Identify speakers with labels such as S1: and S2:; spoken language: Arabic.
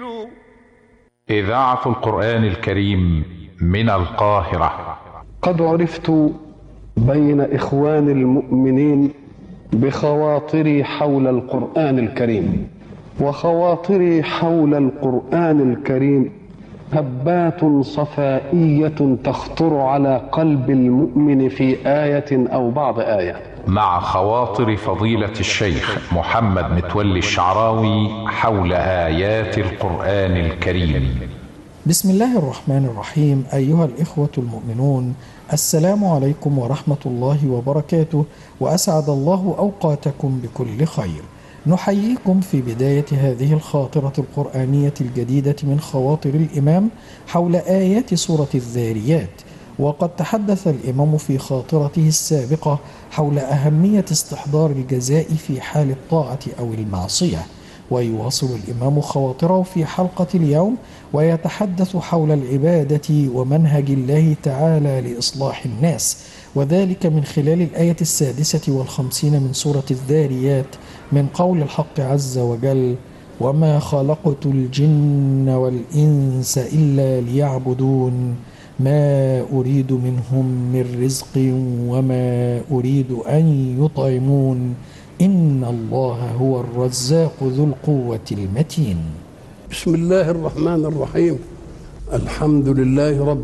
S1: إذاعة القرآن الكريم من القاهرة.
S2: قد عرفت بين إخوان المؤمنين بخواطري حول القرآن الكريم، وخواطري حول القرآن الكريم هبات صفائية تخطر على قلب المؤمن في آية أو بعض آية.
S1: مع خواطر فضيلة الشيخ محمد متولي الشعراوي حول آيات القرآن الكريم.
S3: بسم الله الرحمن الرحيم. أيها الإخوة المؤمنون، السلام عليكم ورحمة الله وبركاته، وأسعد الله أوقاتكم بكل خير. نحييكم في بداية هذه الخاطرة القرآنية الجديدة من خواطر الإمام حول آيات سورة الذاريات. وقد تحدث الإمام في خاطرته السابقة حول أهمية استحضار الجزاء في حال الطاعة أو المعصية، ويواصل الإمام خواطره في حلقة اليوم ويتحدث حول العبادة ومنهج الله تعالى لإصلاح الناس، وذلك من خلال الآية 56 من سورة الذاريات من قول الحق عز وجل: وما خلقت الجن والإنس إلا ليعبدون ما أريد منهم من رزق وما أريد أن يطعمون إن الله هو الرزاق ذو القوة المتين.
S2: بسم الله الرحمن الرحيم. الحمد لله رب